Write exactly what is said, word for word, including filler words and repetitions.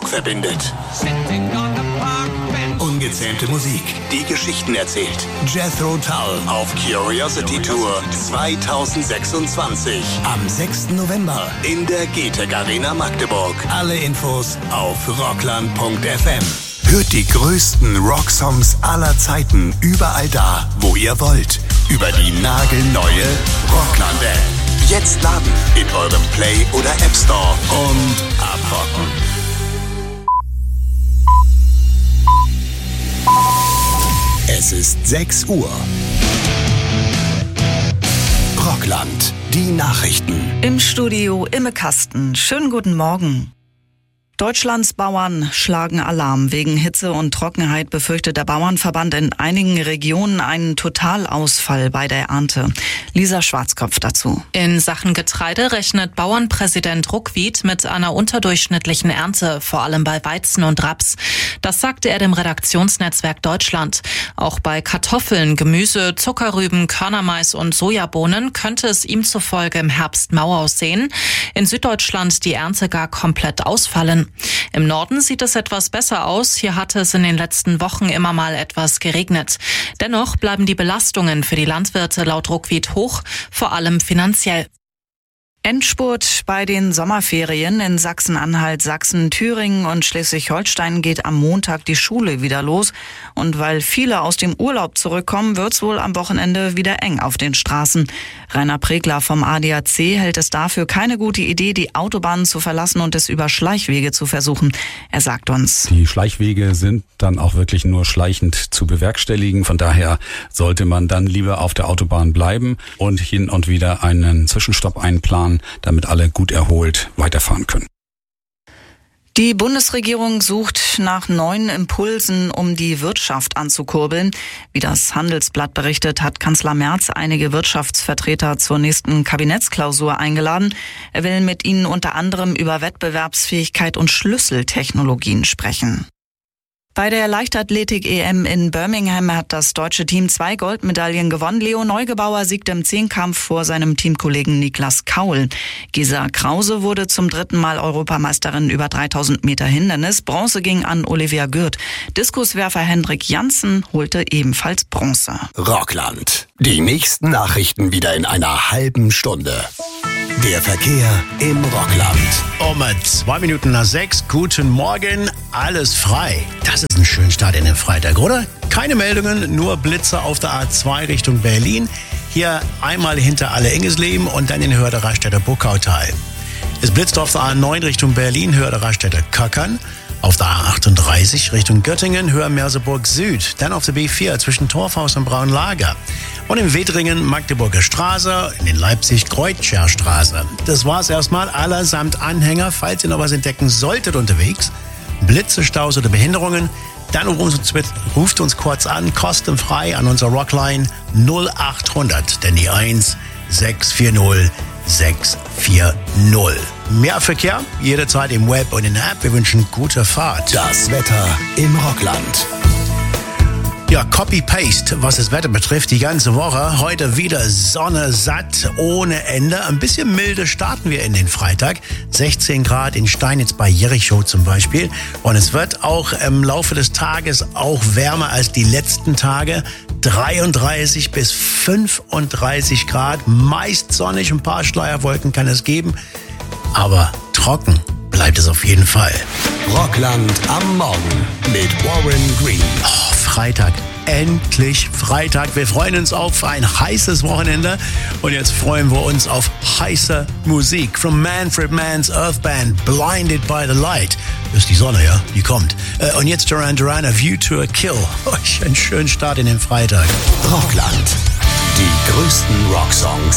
Rock verbindet. Ungezähmte Musik, die Geschichten erzählt. Jethro Tull auf Curiosity Tour zweitausendsechsundzwanzig. Am sechsten November in der Getec Arena Magdeburg. Alle Infos auf rockland punkt f m. Hört die größten Rocksongs aller Zeiten überall da, wo ihr wollt. Über die nagelneue Rockland-App. Jetzt laden in eurem Play- oder App Store und abrocken. Es ist sechs Uhr. Rockland, die Nachrichten. Im Studio Imme Kasten. Schönen guten Morgen. Deutschlands Bauern schlagen Alarm. Wegen Hitze und Trockenheit befürchtet der Bauernverband in einigen Regionen einen Totalausfall bei der Ernte. Lisa Schwarzkopf dazu. In Sachen Getreide rechnet Bauernpräsident Ruckwied mit einer unterdurchschnittlichen Ernte, vor allem bei Weizen und Raps. Das sagte er dem Redaktionsnetzwerk Deutschland. Auch bei Kartoffeln, Gemüse, Zuckerrüben, Körnermais und Sojabohnen könnte es ihm zufolge im Herbst mau aussehen. In Süddeutschland die Ernte gar komplett ausfallen. Im Norden sieht es etwas besser aus. Hier hatte es in den letzten Wochen immer mal etwas geregnet. Dennoch bleiben die Belastungen für die Landwirte laut Ruckwied hoch, vor allem finanziell. Endspurt bei den Sommerferien in Sachsen-Anhalt, Sachsen, Thüringen und Schleswig-Holstein geht am Montag die Schule wieder los. Und weil viele aus dem Urlaub zurückkommen, wird's wohl am Wochenende wieder eng auf den Straßen. Rainer Pregler vom A D A C hält es dafür keine gute Idee, die Autobahnen zu verlassen und es über Schleichwege zu versuchen. Er sagt uns: Die Schleichwege sind dann auch wirklich nur schleichend zu bewerkstelligen. Von daher sollte man dann lieber auf der Autobahn bleiben und hin und wieder einen Zwischenstopp einplanen, damit alle gut erholt weiterfahren können. Die Bundesregierung sucht nach neuen Impulsen, um die Wirtschaft anzukurbeln. Wie das Handelsblatt berichtet, hat Kanzler Merz einige Wirtschaftsvertreter zur nächsten Kabinettsklausur eingeladen. Er will mit ihnen unter anderem über Wettbewerbsfähigkeit und Schlüsseltechnologien sprechen. Bei der Leichtathletik-E M in Birmingham hat das deutsche Team zwei Goldmedaillen gewonnen. Leo Neugebauer siegte im Zehnkampf vor seinem Teamkollegen Niklas Kaul. Gesa Krause wurde zum dritten Mal Europameisterin über dreitausend Meter Hindernis. Bronze ging an Olivia Gürt. Diskuswerfer Hendrik Janssen holte ebenfalls Bronze. Rockland. Die nächsten Nachrichten wieder in einer halben Stunde. Der Verkehr im Rockland. Um zwei Minuten nach sechs. Guten Morgen. Alles frei. Das ist ein schöner Start in den Freitag, oder? Keine Meldungen, nur Blitze auf der A zwei Richtung Berlin. Hier einmal hinter Alle-Ingesleben und dann in Höhe der Raststätter Buckautal. Es blitzt auf der A neun Richtung Berlin, Höhe der Raststätter Köckern. Auf der A achtunddreißig Richtung Göttingen, Höhe Merseburg Süd. Dann auf der B vier zwischen Torfhaus und Braunlager. Und in Wedringen, Magdeburger Straße, in den Leipzig-Kreuzscher-Straße. Das war's erstmal, allersamt Anhänger. Falls ihr noch was entdecken solltet unterwegs, Blitze, Staus oder Behinderungen, dann ruft uns kurz an, kostenfrei an unserer Rockline null achthundert, denn die eins sechs vier null sechs vier null. Mehr Verkehr jederzeit im Web und in der App. Wir wünschen gute Fahrt. Das Wetter im Rockland. Ja, Copy-Paste, was das Wetter betrifft, die ganze Woche. Heute wieder Sonne satt, ohne Ende. Ein bisschen milde starten wir in den Freitag. sechzehn Grad in Steinitz bei Jericho zum Beispiel. Und es wird auch im Laufe des Tages auch wärmer als die letzten Tage. dreiunddreißig bis fünfunddreißig Grad. Meist sonnig, ein paar Schleierwolken kann es geben. Aber trocken bleibt es auf jeden Fall. Rockland am Morgen mit Warren Green. Oh, Freitag. Endlich Freitag. Wir freuen uns auf ein heißes Wochenende. Und jetzt freuen wir uns auf heiße Musik. From Manfred Mann's Earth Band, Blinded by the Light. Das ist die Sonne, ja? Die kommt. Und jetzt Duran Duran, A View to a Kill. Euch einen schönen Start in den Freitag. Rockland. Die größten Rocksongs